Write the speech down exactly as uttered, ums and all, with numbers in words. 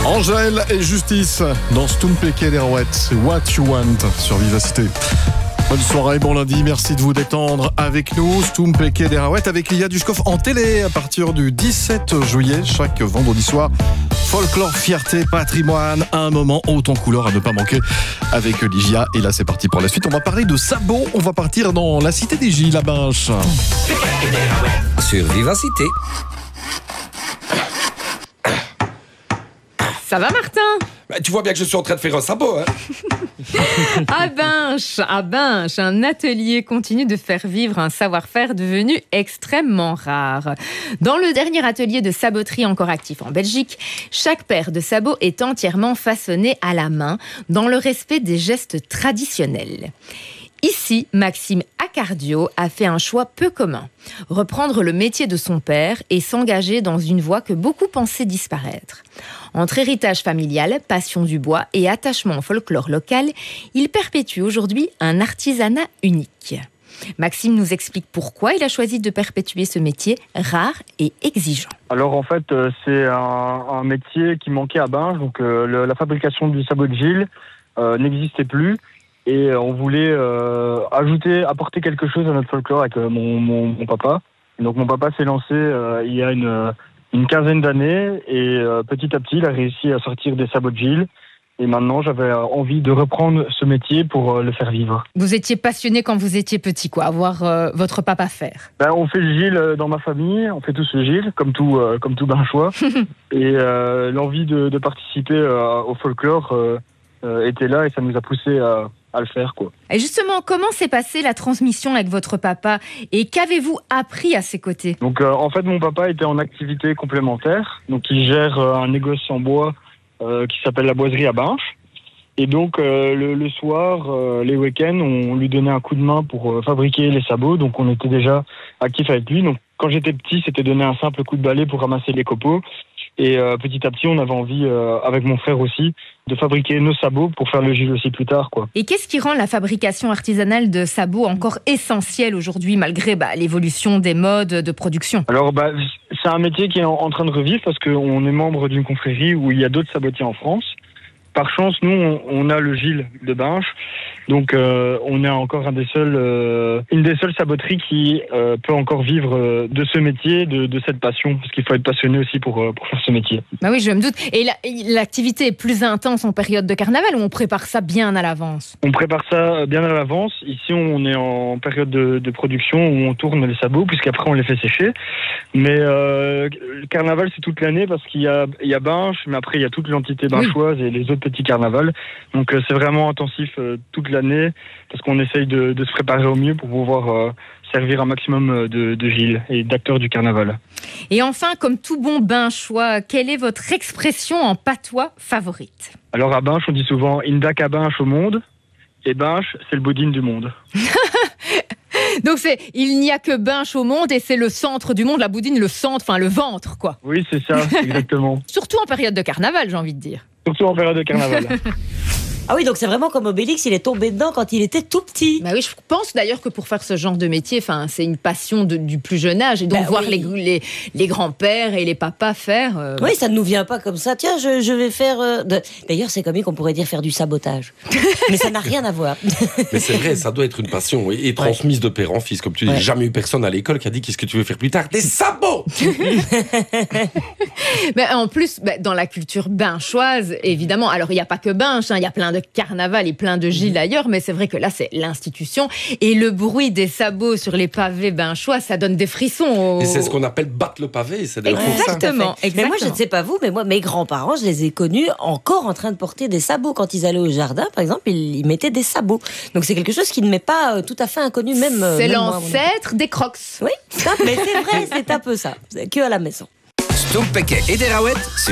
Angèle et Justice dans Stumpeke Derouet, What You Want sur Vivacité. Bonne soirée, bon lundi, merci de vous détendre avec nous. Stumpeke Derouet avec Lilia Dushkov en télé à partir du dix-sept juillet, chaque vendredi soir. Folklore, fierté, patrimoine, un moment haut en couleur à ne pas manquer avec Ligia. Et là, c'est parti pour la suite. On va parler de sabots. On va partir dans la cité des Gilles à Binche. Sur Vivacité. Ça va, Martin? Bah, tu vois bien que je suis en train de faire un sabot, hein. À Binche, à Binche, un atelier continue de faire vivre un savoir-faire devenu extrêmement rare. Dans le dernier atelier de saboterie encore actif en Belgique, chaque paire de sabots est entièrement façonnée à la main, dans le respect des gestes traditionnels. Ici, Maxime Accardio a fait un choix peu commun. Reprendre le métier de son père et s'engager dans une voie que beaucoup pensaient disparaître. Entre héritage familial, passion du bois et attachement au folklore local, il perpétue aujourd'hui un artisanat unique. Maxime nous explique pourquoi il a choisi de perpétuer ce métier rare et exigeant. Alors en fait, euh, c'est un, un métier qui manquait à Binche. Donc euh, le, la fabrication du sabot de Gilles euh, n'existait plus. Et euh, on voulait euh, ajouter, apporter quelque chose à notre folklore avec euh, mon, mon, mon papa. Et donc mon papa s'est lancé euh, il y a une, une quinzaine d'années et euh, petit à petit il a réussi à sortir des sabots de Gilles. Et maintenant j'avais euh, envie de reprendre ce métier pour euh, le faire vivre. Vous étiez passionné quand vous étiez petit, quoi, à voir euh, votre papa faire. Ben, on fait le Gilles dans ma famille, on fait tous le Gilles, comme tout, euh, comme tout Binchois. Et euh, l'envie de, de participer euh, au folklore euh, euh, était là et ça nous a poussé à... à le faire, quoi. Et justement, comment s'est passée la transmission avec votre papa et qu'avez-vous appris à ses côtés? Donc, euh, en fait, mon papa était en activité complémentaire. Donc, il gère euh, un négoce en bois euh, qui s'appelle la Boiserie à Binche. Et donc, euh, le, le soir, euh, les week-ends, on lui donnait un coup de main pour euh, fabriquer les sabots. Donc, on était déjà actifs avec lui. Donc, quand j'étais petit, c'était donner un simple coup de balai pour ramasser les copeaux. Et euh, petit à petit, on avait envie, euh, avec mon frère aussi, de fabriquer nos sabots pour faire le Gilles aussi plus tard, quoi. Et qu'est-ce qui rend la fabrication artisanale de sabots encore essentielle aujourd'hui, malgré bah, l'évolution des modes de production? Alors, bah, c'est un métier qui est en, en train de revivre parce qu'on est membre d'une confrérie où il y a d'autres sabotiers en France. Par chance, nous, on, on a le Gilles de Binche. Donc, euh, on est encore un des seuls, euh, une des seules saboteries qui euh, peut encore vivre euh, de ce métier, de, de cette passion. Parce qu'il faut être passionné aussi pour, euh, pour faire ce métier. Bah oui, je me doute. Et la, l'activité est plus intense en période de carnaval ou on prépare ça bien à l'avance? On prépare ça bien à l'avance. Ici, on est en période de, de production où on tourne les sabots, puisqu'après, on les fait sécher. Mais euh, le carnaval, c'est toute l'année parce qu'il y a, il y a Binche, mais après, il y a toute l'entité binchoise oui. et les autres petits carnavals. Donc, euh, c'est vraiment intensif euh, toute l'année parce qu'on essaye de, de se préparer au mieux pour pouvoir euh, servir un maximum de, de Gilles et d'acteurs du carnaval. Et enfin, comme tout bon Binchois, quelle est votre expression en patois favorite? Alors à Binche, on dit souvent « Indak à Binche au monde » et Binche, c'est le boudin du monde. Donc c'est il n'y a que Binche au monde et c'est le centre du monde, la boudine, le centre, enfin le ventre, quoi. Oui, c'est ça, exactement. Surtout en période de carnaval, j'ai envie de dire. Surtout en période de carnaval. Ah oui, donc c'est vraiment comme Obélix, il est tombé dedans quand il était tout petit. Bah oui, je pense d'ailleurs que pour faire ce genre de métier, enfin, c'est une passion de, du plus jeune âge. Et donc bah voir oui. les, les, les grands-pères et les papas faire... Euh... Oui, ça ne nous vient pas comme ça. Tiens, je, je vais faire... Euh, de... D'ailleurs, c'est comique, on pourrait dire faire du sabotage. Mais ça n'a rien à voir. Mais c'est vrai, ça doit être une passion et, et transmise ouais. de père en fils. Comme tu dis, ouais. jamais eu personne à l'école qui a dit qu'est-ce que tu veux faire plus tard? Des sabots. Mais en plus, bah, dans la culture binchoise, évidemment, alors il n'y a pas que Binche, hein, il y a plein de carnaval et plein de Gilles d'ailleurs, mais c'est vrai que là, c'est l'institution. Et le bruit des sabots sur les pavés binchois, ça donne des frissons. Au... Et c'est ce qu'on appelle battre le pavé. C'est exactement, ça. exactement. Mais moi, je ne sais pas vous, mais moi, mes grands-parents, je les ai connus encore en train de porter des sabots. Quand ils allaient au jardin, par exemple, ils, ils mettaient des sabots. Donc c'est quelque chose qui ne m'est pas euh, tout à fait inconnu, même. C'est même l'ancêtre moi, des crocs. Oui, mais c'est vrai, c'est un peu ça. Que à la maison. Stumpeke Derouet sur